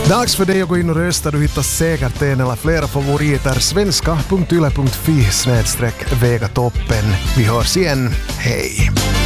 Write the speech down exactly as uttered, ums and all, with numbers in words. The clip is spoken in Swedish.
Dags för dig att gå in och rösta. Du hittar säkert en eller flera favoriter. svenska punkt yle punkt fi snedstreck vegatoppen. Vi hörs igen. Hej!